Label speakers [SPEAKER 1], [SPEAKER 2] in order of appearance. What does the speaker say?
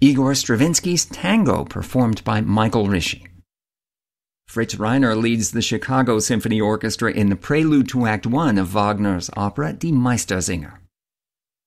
[SPEAKER 1] Igor Stravinsky's Tango, performed by Michael Rishi. Fritz Reiner leads the Chicago Symphony Orchestra in the prelude to Act I of Wagner's opera Die Meistersinger.